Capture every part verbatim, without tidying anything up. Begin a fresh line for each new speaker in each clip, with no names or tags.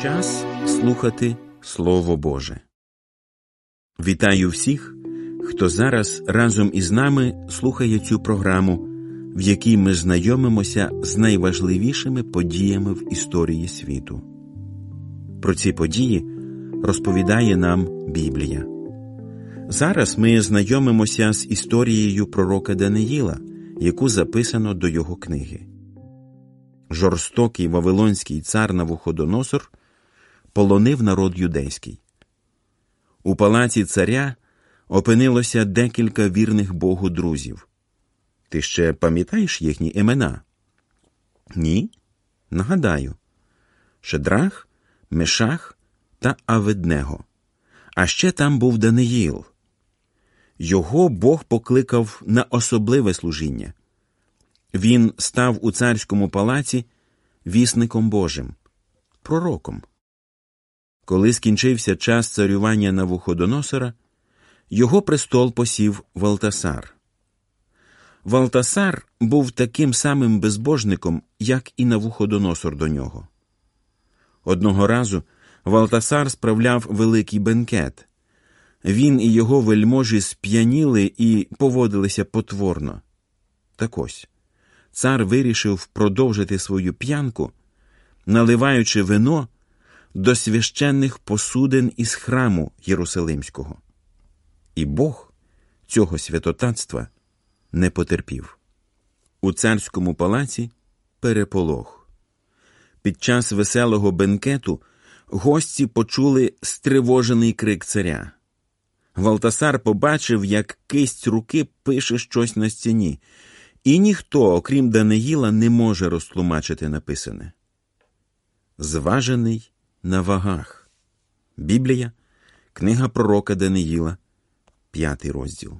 Час слухати Слово Боже. Вітаю всіх, хто зараз разом із нами слухає цю програму, в якій ми знайомимося з найважливішими подіями в історії світу. Про ці події розповідає нам Біблія. Зараз ми знайомимося з історією пророка Даниїла, яку записано до його книги. Жорстокий вавилонський цар Навуходоносор полонив народ юдейський. У палаці царя опинилося декілька вірних Богу друзів. Ти ще пам'ятаєш їхні імена? Ні? Нагадаю. Шедрах, Мешах та Аведнего. А ще там був Даниїл. Його Бог покликав на особливе служіння. Він став у царському палаці вісником Божим, пророком. Коли скінчився час царювання Навуходоносора, його престол посів Валтасар. Валтасар був таким самим безбожником, як і Навуходоносор до нього. Одного разу Валтасар справляв великий бенкет. Він і його вельможі сп'яніли і поводилися потворно. Так ось, цар вирішив продовжити свою п'янку, наливаючи вино до священних посудин із храму Єрусалимського. І Бог цього святотатства не потерпів. У царському палаці переполох. Під час веселого бенкету гості почули стривожений крик царя. Валтасар побачив, як кисть руки пише щось на стіні, і ніхто, окрім Даниїла, не може розтлумачити написане. Зважений на вагах. Біблія, книга пророка Даниїла, п'ятий розділ.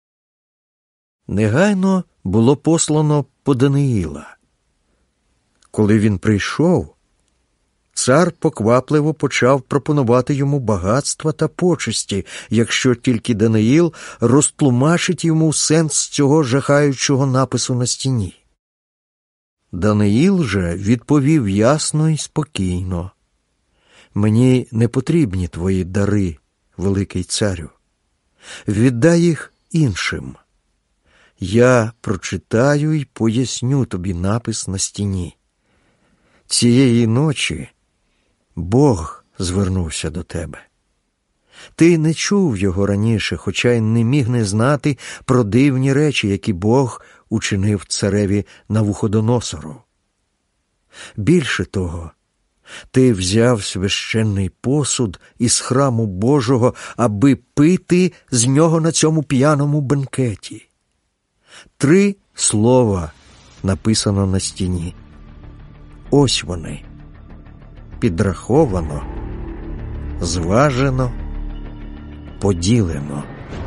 Негайно було послано по Даниїла. Коли він прийшов, цар поквапливо почав пропонувати йому багатства та почесті, якщо тільки Даниїл розтлумачить йому сенс цього жахаючого напису на стіні. Даниїл же відповів ясно і спокійно: «Мені не потрібні твої дари, великий царю. Віддай їх іншим. Я прочитаю й поясню тобі напис на стіні. Цієї ночі Бог звернувся до тебе. Ти не чув його раніше, хоча й не міг не знати про дивні речі, які Бог учинив цареві Навуходоносору. Більше того, ти взяв священний посуд із храму Божого, аби пити з нього на цьому п'яному бенкеті. Три слова написано на стіні. Ось вони. Підраховано, зважено, поділено.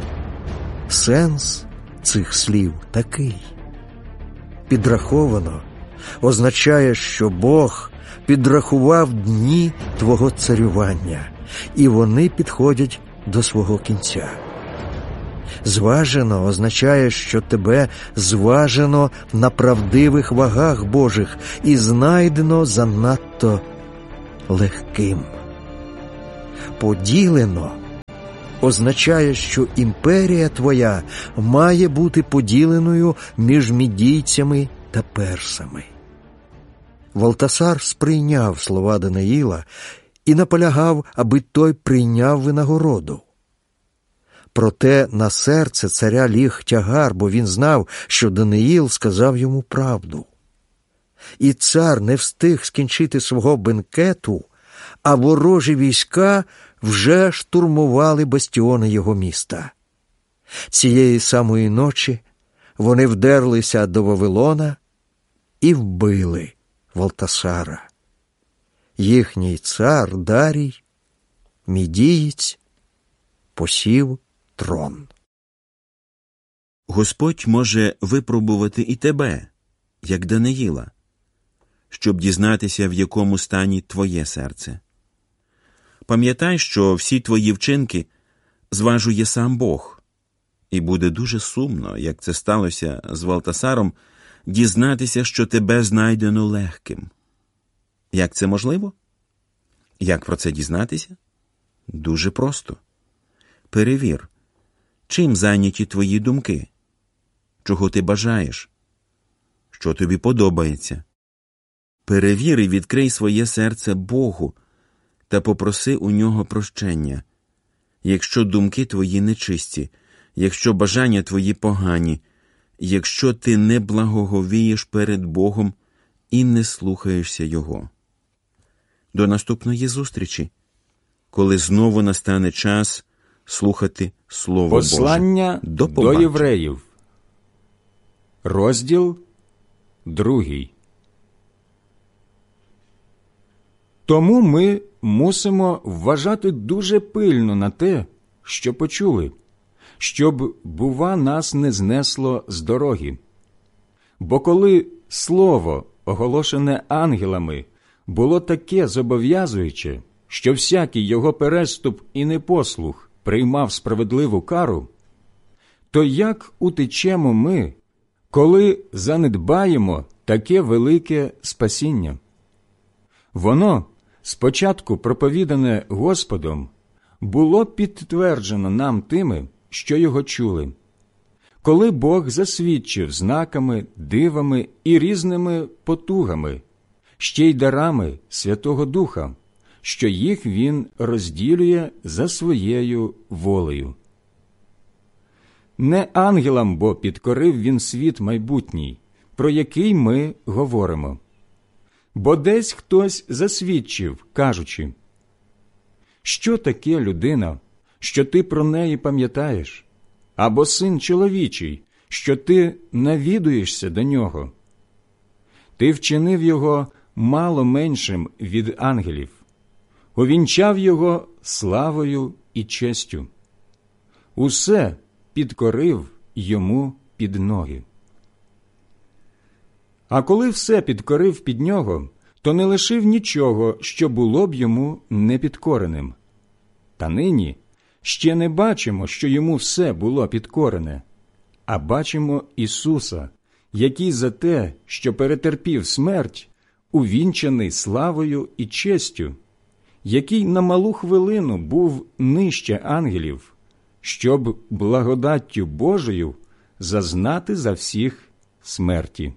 Сенс цих слів такий. Підраховано означає, що Бог підрахував дні твого царювання, і вони підходять до свого кінця. Зважено означає, що тебе зважено на правдивих вагах Божих і знайдено занадто легким. Поділено означає, що імперія твоя має бути поділеною між мідійцями та персами. Валтасар сприйняв слова Даниїла і наполягав, аби той прийняв винагороду. Проте на серце царя ліг тягар, бо він знав, що Даниїл сказав йому правду. І цар не встиг скінчити свого бенкету, а ворожі війська вже штурмували бастіони його міста. Цієї самої ночі вони вдерлися до Вавилона і вбили Валтасара. Їхній цар Дарій, мідієць, посів трон.
Господь може випробувати і тебе, як Даниїла, щоб дізнатися, в якому стані твоє серце. Пам'ятай, що всі твої вчинки зважує сам Бог, і буде дуже сумно, як це сталося з Валтасаром, дізнатися, що тебе знайдено легким. Як це можливо? Як про це дізнатися? Дуже просто. Перевір, чим зайняті твої думки, чого ти бажаєш, що тобі подобається. Перевір і відкрий своє серце Богу та попроси у нього прощення. Якщо думки твої нечисті, якщо бажання твої погані, якщо ти не благоговієш перед Богом і не слухаєшся Його. До наступної зустрічі, коли знову настане час слухати Слово Боже.
Послання
До
до
побачення.
євреїв. Розділ другий. Тому ми мусимо вважати дуже пильно на те, що почули, щоб, бува, нас не знесло з дороги. Бо коли слово, оголошене ангелами, було таке зобов'язуюче, що всякий його переступ і непослух приймав справедливу кару, то як утечемо ми, коли занедбаємо таке велике спасіння? Воно, спочатку проповідане Господом, було підтверджено нам тими, що його чули. Коли Бог засвідчив знаками, дивами і різними потугами, ще й дарами Святого Духа, що їх Він розділює за своєю волею. Не ангелам бо підкорив Він світ майбутній, про який ми говоримо. Бо десь хтось засвідчив, кажучи: «Що таке людина, що ти про неї пам'ятаєш? Або син чоловічий, що ти навідуєшся до нього? Ти вчинив його мало меншим від ангелів, увінчав його славою і честю. Усе підкорив йому під ноги». А коли все підкорив під нього, то не лишив нічого, що було б йому непідкореним. Та нині ще не бачимо, що йому все було підкорене, а бачимо Ісуса, який за те, що перетерпів смерть, увінчаний славою і честю, який на малу хвилину був нижче ангелів, щоб благодаттю Божою зазнати за всіх смерті.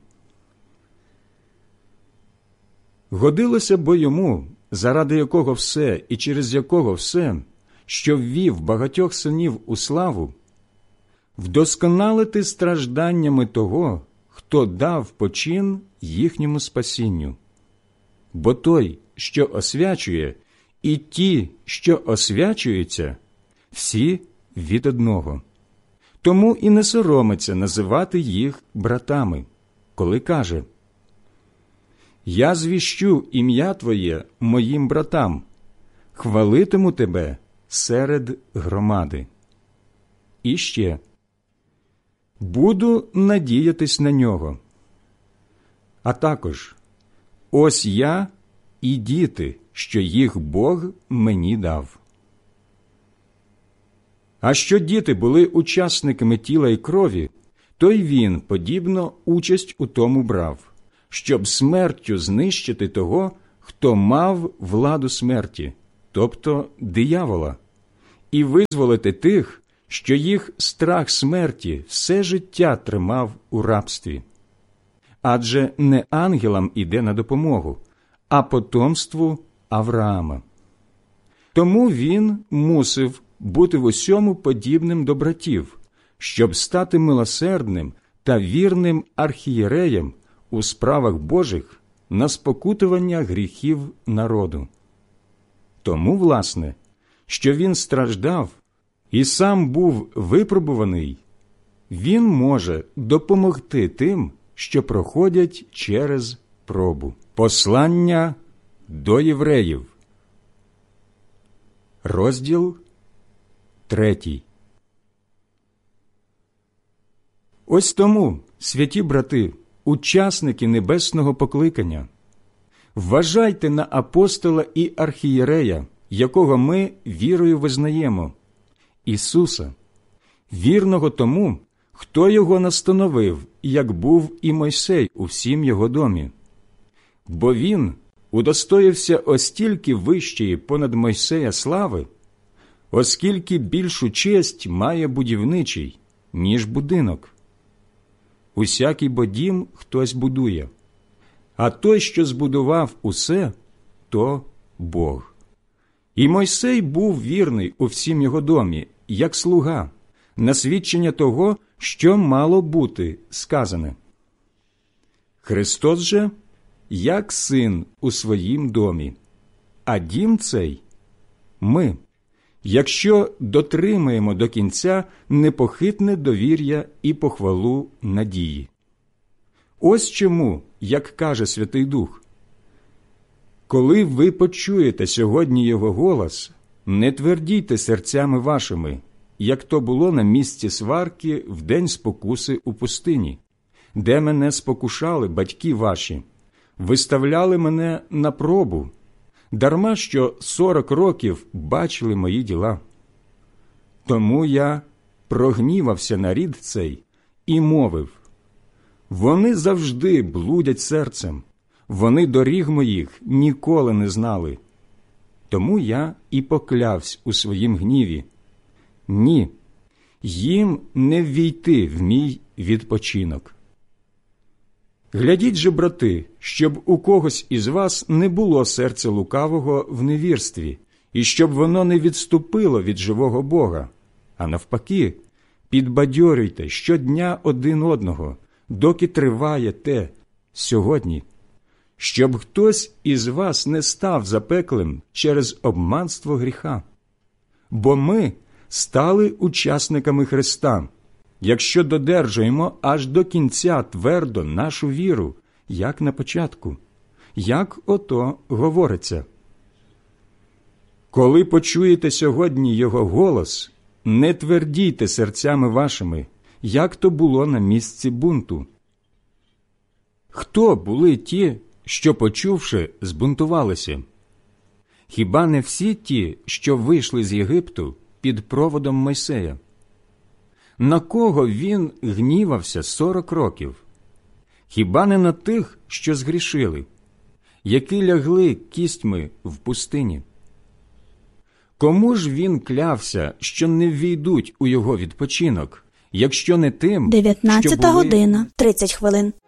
Годилося бо йому, заради якого все і через якого все, що ввів багатьох синів у славу, вдосконалити стражданнями того, хто дав почин їхньому спасінню. Бо той, що освячує, і ті, що освячуються, всі від одного. Тому і не соромиться називати їх братами, коли каже: «Я звіщу ім'я Твоє моїм братам, хвалитиму Тебе серед громади». І ще: «Буду надіятись на нього». А також: «Ось я і діти, що їх Бог мені дав». А що діти були учасниками тіла й крові, то й він, подібно, участь у тому брав, щоб смертю знищити того, хто мав владу смерті, тобто диявола, і визволити тих, що їх страх смерті все життя тримав у рабстві. Адже не ангелам іде на допомогу, а потомству Авраама. Тому він мусив бути в усьому подібним до братів, щоб стати милосердним та вірним архієреєм у справах Божих на спокутування гріхів народу. Тому, власне, що він страждав і сам був випробуваний, він може допомогти тим, що проходять через пробу. Послання до євреїв. Розділ третій. Ось тому, святі брати, учасники небесного покликання, вважайте на апостола і архієрея, якого ми вірою визнаємо, Ісуса, вірного тому, хто його настановив, як був і Мойсей у всім його домі. Бо він удостоївся остільки вищої понад Мойсея слави, оскільки більшу честь має будівничий, ніж будинок. Усякий бо дім хтось будує, а той, що збудував усе, то Бог. І Мойсей був вірний у всім його домі, як слуга, на свідчення того, що мало бути сказане. Христос же, як син у своїм домі, а дім цей – ми, якщо дотримаємо до кінця непохитне довір'я і похвалу надії. Ось чому, як каже Святий Дух, коли ви почуєте сьогодні Його голос, не твердійте серцями вашими, як то було на місці сварки в день спокуси у пустині, де мене спокушали батьки ваші, виставляли мене на пробу, дарма що сорок років бачили мої діла. Тому я прогнівався на рід цей і мовив: вони завжди блудять серцем, вони доріг моїх ніколи не знали. Тому я і поклявсь у своїм гніві: ні, їм не ввійти в мій відпочинок. Глядіть же, брати, щоб у когось із вас не було серця лукавого в невірстві, і щоб воно не відступило від живого Бога, а навпаки, підбадьорюйте щодня один одного, доки триває те сьогодні, щоб хтось із вас не став запеклим через обманство гріха. Бо ми стали учасниками Христа, якщо додержуємо аж до кінця твердо нашу віру, як на початку, як ото говориться. Коли почуєте сьогодні Його голос, не твердійте серцями вашими, як то було на місці бунту. Хто були ті, що, почувши, збунтувалися? Хіба не всі ті, що вийшли з Єгипту під проводом Мойсея? На кого він гнівався сорок років? Хіба не на тих, що згрішили, які лягли кістьми в пустині? Кому ж він клявся, що не ввійдуть у його відпочинок, якщо не тим,
дев'ятнадцята
що були...
година, тридцять хвилин.